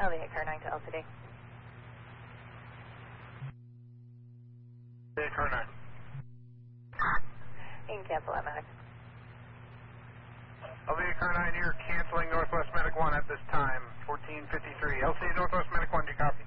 Elliott Car 9 to LCD. Elliott Car 9. You can cancel that, Medic. Elliott Car 9 here, canceling Northwest Medic 1 at this time, 1453. LC Northwest Medic 1, do you copy?